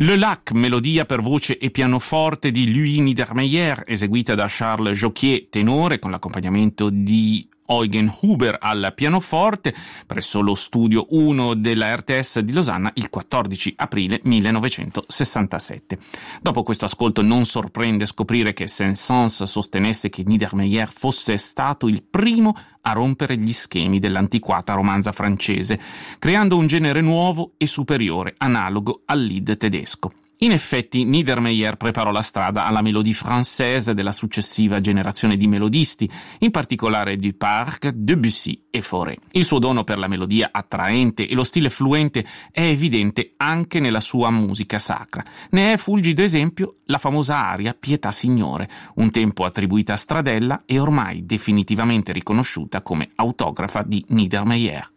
Le Lac, melodia per voce e pianoforte di Louis Niedermeyer, eseguita da Charles Jocquier, tenore, con l'accompagnamento di Eugen Huber al pianoforte, presso lo studio 1 della RTS di Losanna il 14 aprile 1967. Dopo questo ascolto non sorprende scoprire che Saint-Saëns sostenesse che Niedermeyer fosse stato il primo a rompere gli schemi dell'antiquata romanza francese, creando un genere nuovo e superiore, analogo al lied tedesco. In effetti, Niedermeyer preparò la strada alla mélodie française della successiva generazione di melodisti, in particolare Duparc, Debussy e Fauré. Il suo dono per la melodia attraente e lo stile fluente è evidente anche nella sua musica sacra. Ne è fulgido esempio la famosa aria Pietà Signore, un tempo attribuita a Stradella e ormai definitivamente riconosciuta come autografa di Niedermeyer.